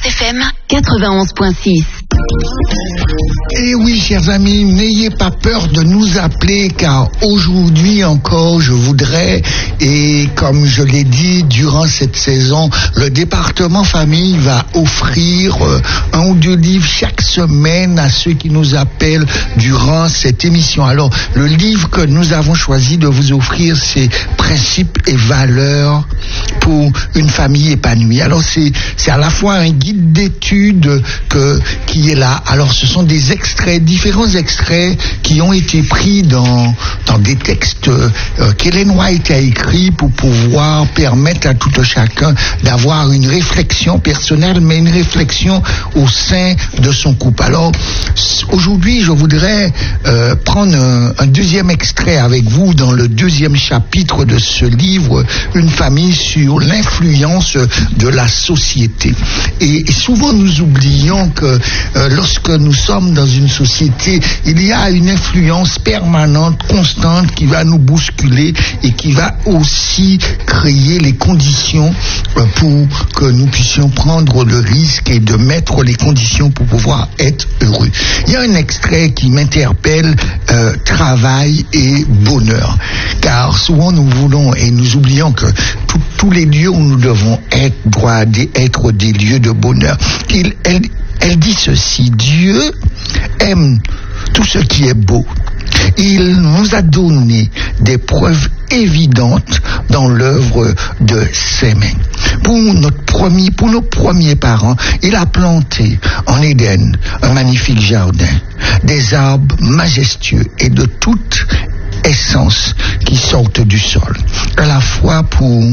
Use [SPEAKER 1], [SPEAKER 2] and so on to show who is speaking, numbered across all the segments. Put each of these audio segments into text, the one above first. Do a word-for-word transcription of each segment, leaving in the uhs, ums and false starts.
[SPEAKER 1] F M quatre-vingt-onze virgule six.
[SPEAKER 2] Et oui, chers amis, n'ayez pas peur de nous appeler, car aujourd'hui encore, je voudrais, et comme je l'ai dit, durant cette saison, le département famille va offrir euh, un ou deux livres chaque semaine à ceux qui nous appellent durant cette émission. Alors, le livre que nous avons choisi de vous offrir, c'est Principes et valeurs pour une famille épanouie. Alors, c'est, c'est à la fois un guide d'études que, qui est là. Alors, ce sont des extraits, différents extraits qui ont été pris dans, dans des textes euh, qu'Ellen White a écrits pour pouvoir permettre à tout un chacun d'avoir une réflexion personnelle, mais une réflexion au sein de son couple. Alors, aujourd'hui, je voudrais euh, prendre un, un deuxième extrait avec vous dans le deuxième chapitre de ce livre, Une famille sur l'influence de la société. Et, et souvent, nous oublions que euh, lorsque nous sommes dans une société, il y a une influence permanente, constante, qui va nous bousculer et qui va aussi créer les conditions euh, pour que nous puissions prendre le risque et de mettre les conditions pour pouvoir être heureux. Il y a un extrait qui m'interpelle, euh, travail et bonheur. Car souvent nous voulons et nous oublions que tout, tous les lieux où nous devons être doivent être des lieux de bonheur. Il, elle, elle dit ceci: Dieu aime tout ce qui est beau. Il nous a donné des preuves évidentes dans l'œuvre de ses mains. Pour notre premier, pour nos premiers parents, il a planté en Éden un magnifique jardin, des arbres majestueux et de toute essence qui sortent du sol, à la fois pour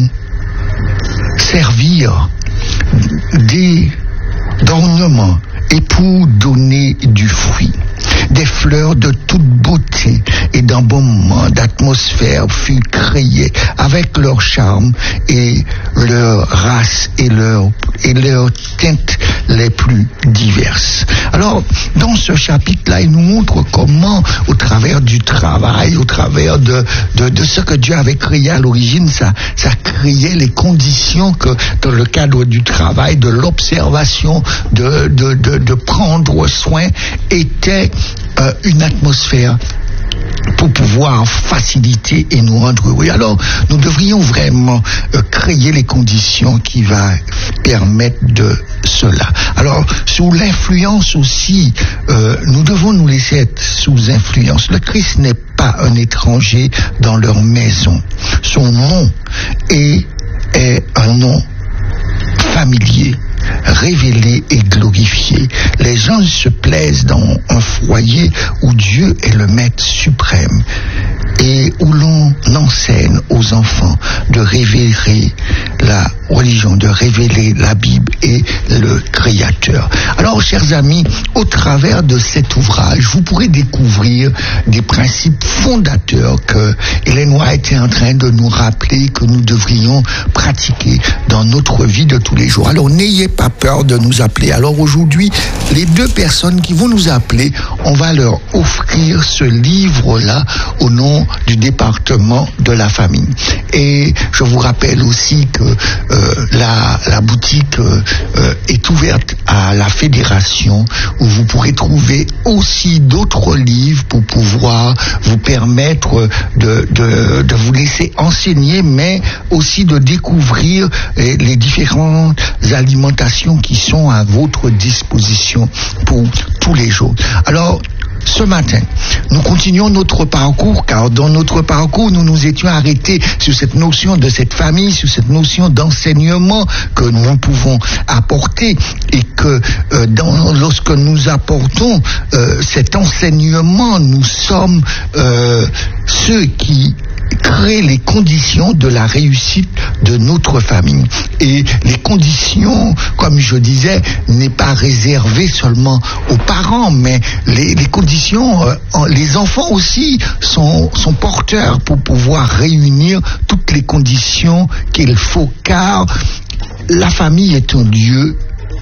[SPEAKER 2] servir des d'ornement et pour donner du fruit. Des fleurs de toute beauté et d'un bon moment d'atmosphère furent créées avec leur charme et leur race et leur et leurs teintes les plus diverses. Alors, dans ce chapitre-là, il nous montre comment, au travers du travail, au travers de, de, de ce que Dieu avait créé à l'origine, ça, ça créait les conditions que, dans le cadre du travail, de l'observation, de, de, de, de prendre soin, était euh, une atmosphère pour pouvoir faciliter et nous rendre heureux. Alors, nous devrions vraiment euh, créer les conditions qui vont permettre de cela. Alors, sous l'influence aussi, euh, nous devons nous laisser être sous influence. Le Christ n'est pas un étranger dans leur maison. Son nom est, est un nom familier, révélé et glorifié. Les gens se plaisent dans un foyer où Dieu est le maître suprême et où l'on enseigne aux enfants de révéler la religion, de révéler la Bible et le Créateur. Alors, chers amis, au travers de cet ouvrage, vous pourrez découvrir des principes fondateurs que Ellen White est en train de nous rappeler que nous devrions pratiquer dans notre vie de tous les jours. Alors, n'ayez pas peur de nous appeler. Alors, aujourd'hui, les deux personnes qui vont nous appeler, on va leur offrir ce livre-là au nom du département de la famille. Et je vous rappelle aussi que euh, la, la boutique euh, euh, est ouverte à la fédération, où vous pourrez trouver aussi d'autres livres pour pouvoir vous permettre de, de, de vous laisser enseigner, mais aussi de découvrir les, les différentes alimentations qui sont à votre disposition pour tous les jours. Alors, ce matin, nous continuons notre parcours, car dans notre parcours, nous nous étions arrêtés sur cette notion de cette famille, sur cette notion d'enseignement que nous pouvons apporter, et que euh, dans, lorsque nous apportons euh, cet enseignement, nous sommes euh, ceux qui créer les conditions de la réussite de notre famille. Et les conditions, comme je disais, n'est pas réservé seulement aux parents, mais les, les conditions, euh, les enfants aussi sont, sont porteurs pour pouvoir réunir toutes les conditions qu'il faut, car la famille est un lieu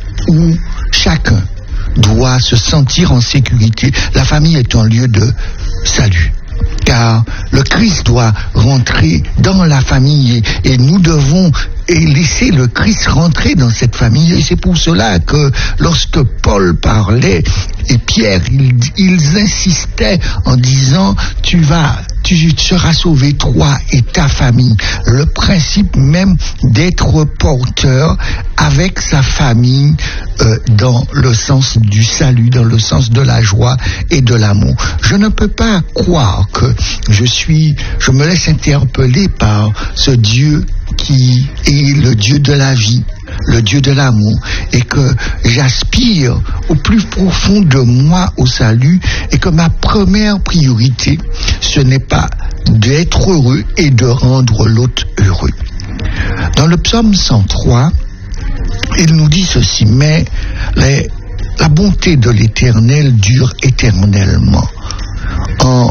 [SPEAKER 2] où chacun doit se sentir en sécurité. La famille est un lieu de salut. car le Christ doit rentrer dans la famille et, et nous devons et laisser le Christ rentrer dans cette famille. Et c'est pour cela que lorsque Paul parlait et Pierre, ils, ils insistaient en disant tu vas, tu seras sauvé toi et ta famille. Le principe même d'être porteur avec sa famille euh, dans le sens du salut, dans le sens de la joie et de l'amour. Je ne peux pas croire que je suis, je me laisse interpeller par ce Dieu qui est le Dieu de la vie, le Dieu de l'amour, et que j'aspire au plus profond de moi au salut, et que ma première priorité, ce n'est pas d'être heureux et de rendre l'autre heureux. Dans le psaume cent trois, il nous dit ceci, mais les, la bonté de l'Éternel dure éternellement, en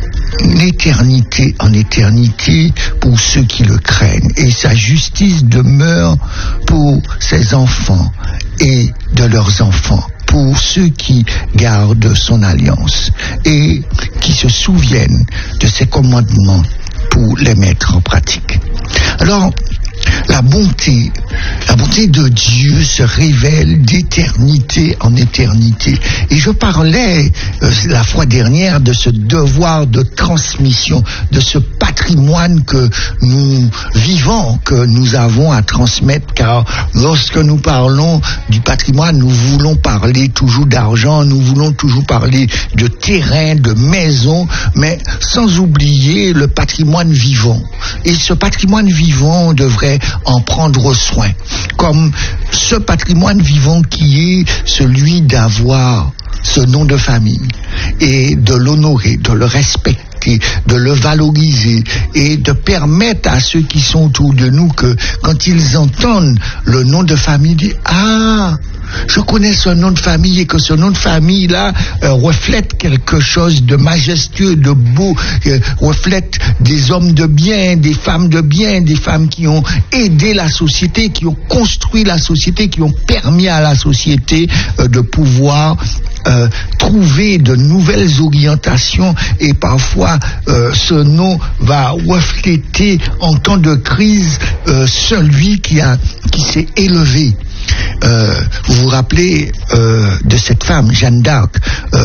[SPEAKER 2] éternité en éternité pour ceux qui le craignent, et sa justice demeure pour ses enfants et de leurs enfants, pour ceux qui gardent son alliance et qui se souviennent de ses commandements pour les mettre en pratique. Alors, la bonté, la bonté de Dieu se révèle d'éternité en éternité. Et je parlais euh, la fois dernière de ce devoir de transmission, de ce patrimoine que nous vivons, que nous avons à transmettre, car lorsque nous parlons du patrimoine, nous voulons parler toujours d'argent, nous voulons toujours parler de terrain, de maison, mais sans oublier le patrimoine vivant. Et ce patrimoine vivant devrait en prendre soin, comme ce patrimoine vivant qui est celui d'avoir ce nom de famille et de l'honorer, de le respecter, de le valoriser et de permettre à ceux qui sont autour de nous que quand ils entendent le nom de famille, disent « Ah, je connais ce nom de famille » et que ce nom de famille-là euh, reflète quelque chose de majestueux, de beau, euh, reflète des hommes de bien, des femmes de bien, des femmes qui ont aidé la société, qui ont construit la société, qui ont permis à la société euh, de pouvoir euh, trouver de nouvelles orientations, et parfois euh, ce nom va refléter en temps de crise euh, celui qui a qui s'est élevé. Euh, vous vous rappelez euh, de cette femme, Jeanne d'Arc, euh,